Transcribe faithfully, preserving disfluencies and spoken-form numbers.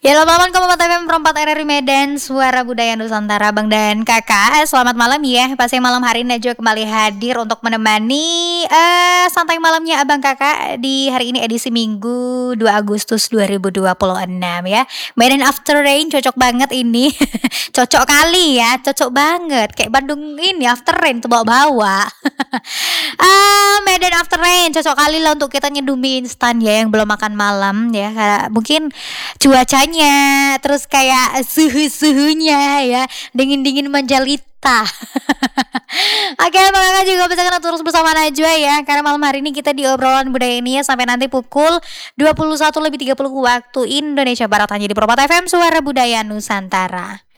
Ya, selamat malam Kompas F M perempat R R I Medan, Suara Budaya Nusantara. Bang dan Kakak, selamat malam ya. Pasti malam hari ini Najwa kembali hadir untuk menemani eh santai malamnya Abang Kakak di hari ini edisi Minggu dua Agustus dua ribu dua puluh enam ya. Medan After Rain cocok banget ini. Cocok kali ya, cocok banget. Kayak Bandung ini After Rain tuh bawa-bawa. Ah, Medan After Rain cocok kali lah untuk kita nyeduh mie instan ya yang belum makan malam ya. Karena mungkin cuacanya terus kayak suhu-suhunya ya dingin-dingin menjelita. Oke, maka juga bisa kena terus bersama Najwa ya. Karena malam hari ini kita di obrolan budaya ini ya sampai nanti pukul dua puluh satu lebih tiga puluh waktu Indonesia Barat hanya di Perempat F M Suara Budaya Nusantara.